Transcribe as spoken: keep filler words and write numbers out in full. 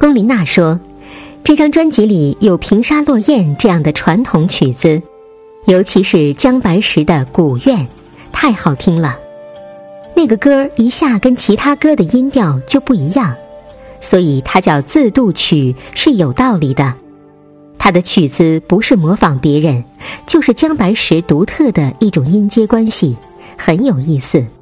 龚琳娜说，这张专辑里有《平沙落雁》这样的传统曲子，尤其是姜白石的《古怨》，太好听了。那个歌一下跟其他歌的音调就不一样，所以它叫自度曲是有道理的。他的曲子不是模仿别人，就是姜白石独特的一种音阶关系，很有意思。